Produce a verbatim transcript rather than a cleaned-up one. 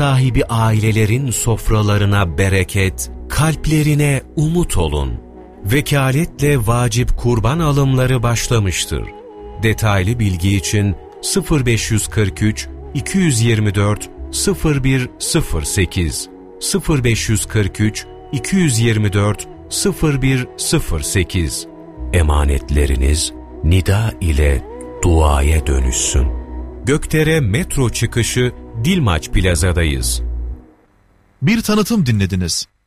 sahibi ailelerin sofralarına bereket, kalplerine umut olun. Vekaletle vacip kurban alımları başlamıştır. Detaylı bilgi için sıfır beş kırk üç iki yüz yirmi dört sıfır bir sıfır sekiz sıfır beş kırk üç iki yüz yirmi dört sıfır bir sıfır sekiz. Emanetleriniz nida ile duaya dönüşsün. Gökdere metro çıkışı Dilmaç Plaza'dayız. Bir tanıtım dinlediniz.